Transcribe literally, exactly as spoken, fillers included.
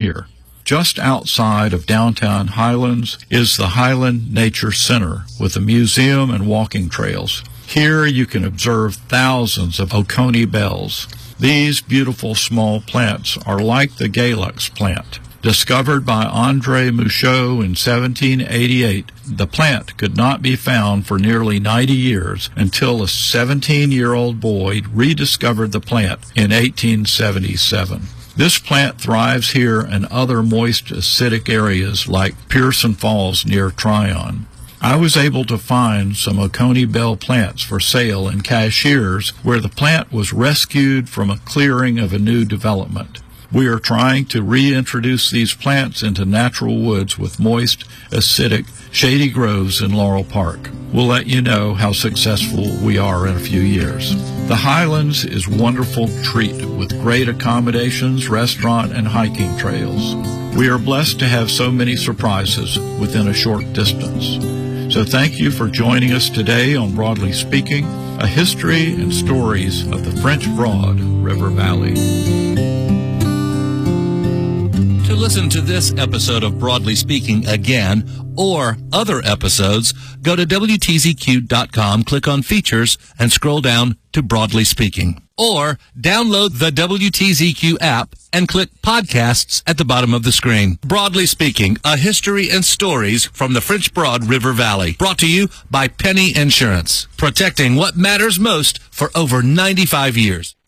here. Just outside of downtown Highlands is the Highland Nature Center with a museum and walking trails. Here you can observe thousands of Oconee bells. These beautiful small plants are like the Galax plant. Discovered by Andre Mouchot in seventeen eighty-eight, the plant could not be found for nearly ninety years until a seventeen-year-old boy rediscovered the plant in eighteen seventy-seven. This plant thrives here and other moist acidic areas like Pearson Falls near Tryon. I was able to find some Oconee bell plants for sale in Cashiers where the plant was rescued from a clearing of a new development. We are trying to reintroduce these plants into natural woods with moist, acidic, shady groves in Laurel Park. We'll let you know how successful we are in a few years. The Highlands is a wonderful treat with great accommodations, restaurant, and hiking trails. We are blessed to have so many surprises within a short distance. So thank you for joining us today on Broadly Speaking, a history and stories of the French Broad River Valley. To listen to this episode of Broadly Speaking again, or other episodes, go to W T Z Q dot com, click on Features, and scroll down to Broadly Speaking. Or download the W T Z Q app and click Podcasts at the bottom of the screen. Broadly Speaking, a history and stories from the French Broad River Valley. Brought to you by Penny Insurance, protecting what matters most for over ninety-five years.